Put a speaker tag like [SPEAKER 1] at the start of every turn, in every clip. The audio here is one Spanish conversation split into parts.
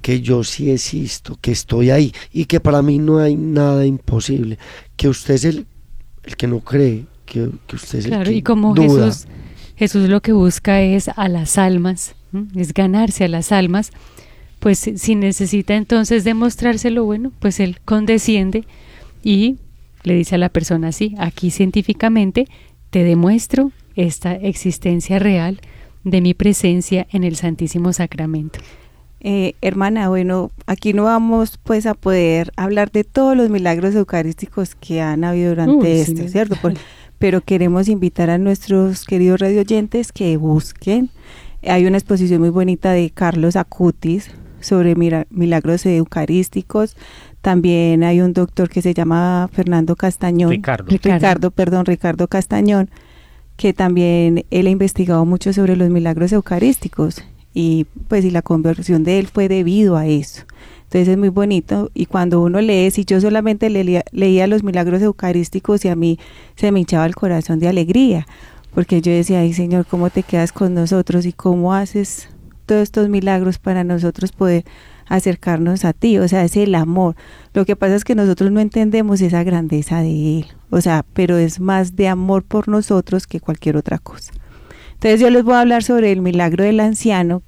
[SPEAKER 1] que yo sí existo, que estoy ahí y que para mí no hay nada imposible, que usted es el que no cree, que usted es el
[SPEAKER 2] Claro,
[SPEAKER 1] que
[SPEAKER 2] y como
[SPEAKER 1] duda.
[SPEAKER 2] Jesús lo que busca es a las almas, es ganarse a las almas, pues si necesita entonces demostrárselo, bueno, pues él condesciende y le dice a la persona, sí, aquí científicamente te demuestro esta existencia real de mi presencia en el Santísimo Sacramento.
[SPEAKER 3] Hermana, bueno, aquí no vamos pues a poder hablar de todos los milagros eucarísticos que han habido durante
[SPEAKER 2] Sí, ¿no?
[SPEAKER 3] ¿cierto? Pero queremos invitar a nuestros queridos radioyentes que busquen. Hay una exposición muy bonita de Carlos Acutis sobre milagros eucarísticos. También hay un doctor que se llama Fernando Castañón. Ricardo Castañón, que también él ha investigado mucho sobre los milagros eucarísticos y pues y la conversión de él fue debido a eso. Entonces es muy bonito y cuando uno lee, si yo solamente leía los milagros eucarísticos y a mí se me hinchaba el corazón de alegría, porque yo decía, ay Señor, ¿cómo te quedas con nosotros y cómo haces todos estos milagros para nosotros poder acercarnos a ti? O sea, es el amor. Lo que pasa es que nosotros no entendemos esa grandeza de Él, o sea, pero es más de amor por nosotros que cualquier otra cosa. Entonces yo les voy a hablar sobre el milagro del anciano,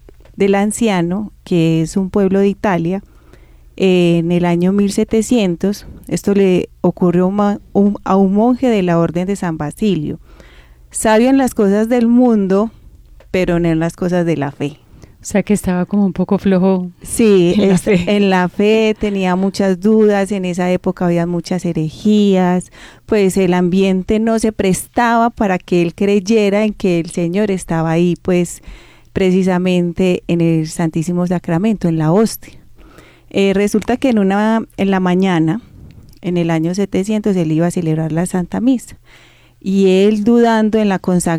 [SPEAKER 3] que es un pueblo de Italia, en el año 1700. Esto le ocurrió a un monje de la Orden de San Basilio, sabio en las cosas del mundo, pero no en las cosas de la fe.
[SPEAKER 2] O sea que estaba como un poco flojo.
[SPEAKER 3] Sí, en la fe tenía muchas dudas, en esa época había muchas herejías, pues el ambiente no se prestaba para que él creyera en que el Señor estaba ahí, pues precisamente en el Santísimo Sacramento, en la hostia. Resulta que en la mañana, en el año 700, él iba a celebrar la Santa Misa, y él dudando en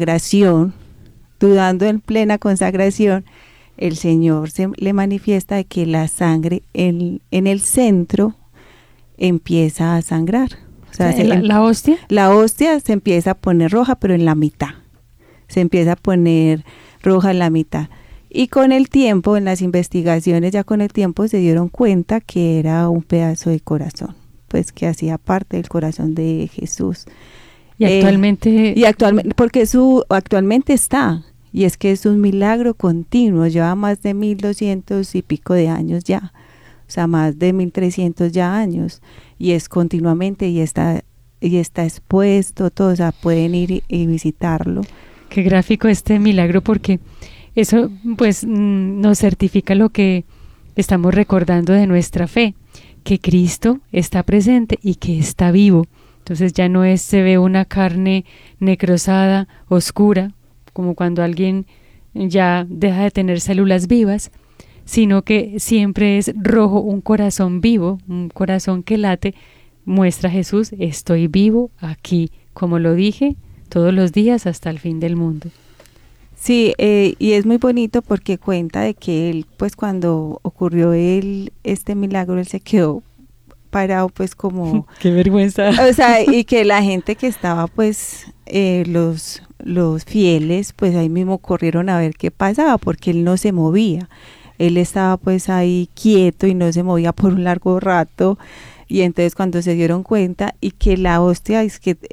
[SPEAKER 3] plena consagración, el Señor le manifiesta de que la sangre en el centro empieza a sangrar. O sea,
[SPEAKER 2] ¿La hostia?
[SPEAKER 3] La hostia se empieza a poner roja, pero en la mitad. Se empieza a poner roja en la mitad. Y con el tiempo, en las investigaciones, se dieron cuenta que era un pedazo de corazón, pues que hacía parte del corazón de Jesús.
[SPEAKER 2] Y actualmente...
[SPEAKER 3] porque actualmente está. Y es que es un milagro continuo, lleva más de 1200 y pico de años ya, o sea, más de 1300 ya años, y es continuamente, y está expuesto, todos, o sea, pueden ir y visitarlo.
[SPEAKER 2] Qué gráfico este milagro, porque eso pues nos certifica lo que estamos recordando de nuestra fe, que Cristo está presente y que está vivo. Entonces ya no se ve una carne necrosada, oscura, como cuando alguien ya deja de tener células vivas, sino que siempre es rojo, un corazón vivo, un corazón que late, muestra a Jesús, estoy vivo aquí, como lo dije, todos los días hasta el fin del mundo.
[SPEAKER 3] Sí, y es muy bonito porque cuenta de que él, pues cuando ocurrió este milagro, él se quedó parado, pues como...
[SPEAKER 2] ¡Qué vergüenza!
[SPEAKER 3] O sea, y que la gente que estaba, pues, los fieles, pues ahí mismo corrieron a ver qué pasaba, porque él no se movía. Él estaba pues ahí quieto y no se movía por un largo rato, y entonces cuando se dieron cuenta y que la hostia es que...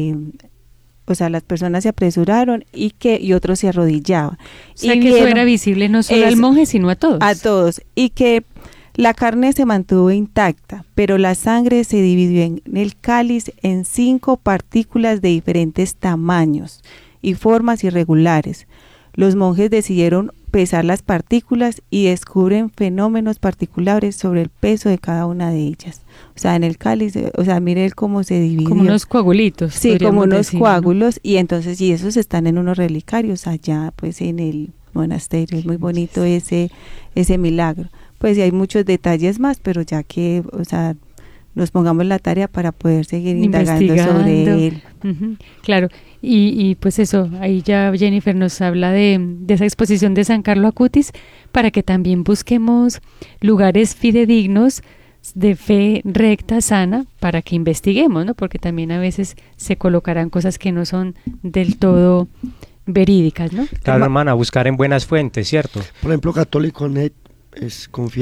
[SPEAKER 3] o sea, las personas se apresuraron y otros se arrodillaban.
[SPEAKER 2] O sea, que eso era visible no solo al monje, sino a todos.
[SPEAKER 3] A todos. Y que la carne se mantuvo intacta, pero la sangre se dividió en el cáliz en 5 partículas de diferentes tamaños y formas irregulares. Los monjes decidieron pesar las partículas y descubren fenómenos particulares sobre el peso de cada una de ellas. O sea, en el cáliz, o sea, mire cómo se dividió.
[SPEAKER 2] Como unos coagulitos.
[SPEAKER 3] Sí, como unos
[SPEAKER 2] decir,
[SPEAKER 3] coágulos, ¿no? Y entonces, y esos están en unos relicarios allá, pues en el monasterio. Es muy bonito ese milagro. Pues y hay muchos detalles más, pero ya que, o sea, nos pongamos la tarea para poder seguir indagando sobre él.
[SPEAKER 2] Uh-huh. Claro, y pues eso, ahí ya Jennifer nos habla de esa exposición de San Carlo Acutis, para que también busquemos lugares fidedignos de fe recta, sana, para que investiguemos, ¿no? Porque también a veces se colocarán cosas que no son del todo verídicas, ¿no?
[SPEAKER 4] Claro, hermana, buscar en buenas fuentes, ¿cierto?
[SPEAKER 1] Por ejemplo, Católico Net es confiable.